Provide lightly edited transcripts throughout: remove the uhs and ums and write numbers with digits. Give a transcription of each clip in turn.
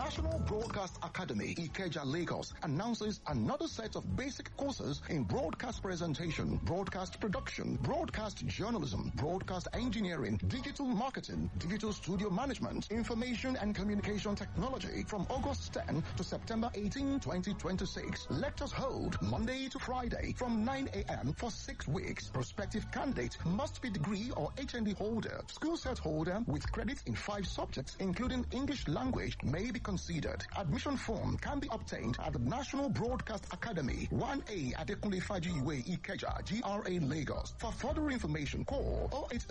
National Broadcast Academy, Ikeja, Lagos, announces another set of basic courses in broadcast presentation, broadcast production, broadcast journalism, broadcast engineering, digital marketing, digital studio management, information and communication technology from August 10 to September 18, 2026. Lectures hold Monday to Friday from 9 a.m. for 6 weeks. Prospective candidate must be degree or HND holder. School set holder with credits in 5 subjects, including English language, may be considered. Admission form can be obtained at the National Broadcast Academy, 1A Adekunle Fajiwe, Ikeja, GRA, Lagos. For further information, call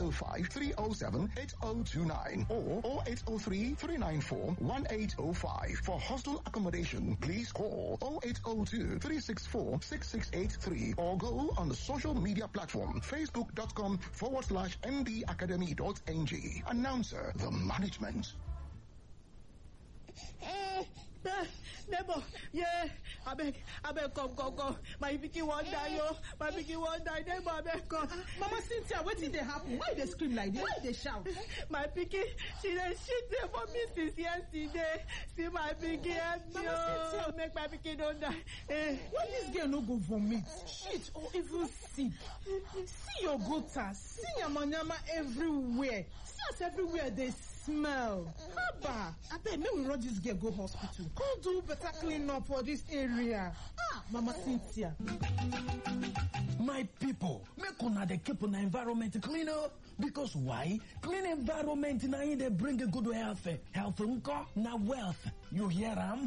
0805-307-8029 or 0803-394-1805. For hostel accommodation, please call 0802-364-6683 or go on the social media platform facebook.com/mdacademy.ng. Announcer, the management. Neighbor, yeah, I beg, come. My pikin won't die, yo. My pikin won't die, neighbor, I beg, come. Mama Cynthia, what did they happen? Why they scream like this? Why they shout? My pikin, she there for me since yesterday. See my pikin, yo. Make my pikin don't die. Why this girl no go vomit, shit, or even sick? See your gutter, see yama everywhere. See us everywhere they smell. Haba, I bet me we run this girl go hospital. Come do better clean up for this area. Mama Cynthia. My people, make una dey keep una environment clean up. Because why? Clean environment na they bring a good health. Health nko na wealth. You hear am?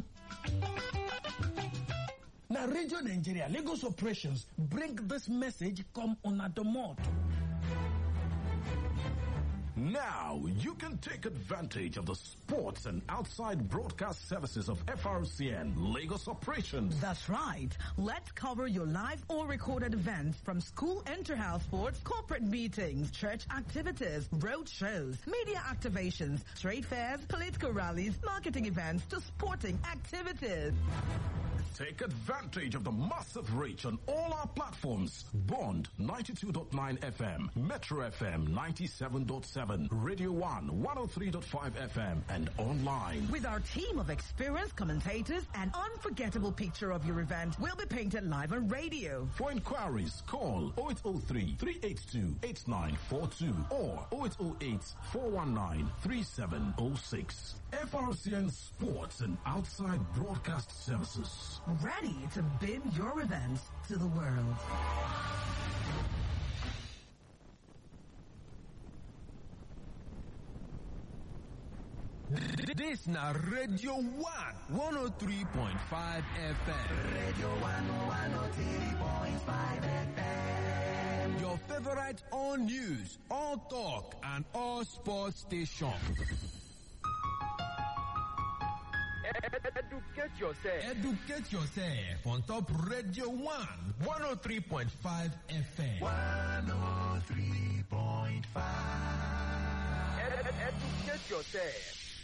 Na Radio Nigeria Lagos Operations bring this message come on the mouth. Now you can take advantage of the sports and outside broadcast services of FRCN Lagos Operations. That's right. Let's cover your live or recorded events from school inter-house sports, corporate meetings, church activities, road shows, media activations, trade fairs, political rallies, marketing events to sporting activities. Take advantage of the massive reach on all our platforms. Bond 92.9 FM, Metro FM 97.7, Radio 1 103.5 FM, and online. With our team of experienced commentators, an unforgettable picture of your event will be painted live on radio. For inquiries, call 0803-382-8942 or 0808-419-3706. FRCN Sports and Outside Broadcast Services. Ready to beam your events to the world. This na Radio 1 103.5 FM. Radio 1 103.5 FM. Your favorite all news, all talk, and all sports station. Educate yourself on top Radio 1 103.5 FM. 103.5. Educate yourself.